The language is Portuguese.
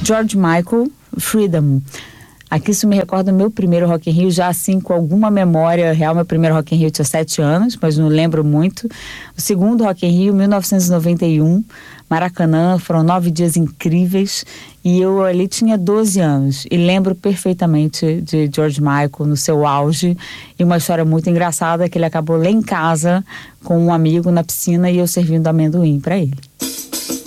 George Michael, Freedom. Aqui isso me recorda o meu primeiro Rock in Rio, já assim com alguma memória real. Meu primeiro Rock in Rio tinha 7 anos, mas não lembro muito. O segundo Rock in Rio, 1991, Maracanã, foram 9 dias incríveis e eu ali tinha 12 anos e lembro perfeitamente de George Michael no seu auge, e uma história muito engraçada que ele acabou lá em casa com um amigo na piscina e eu servindo amendoim para ele.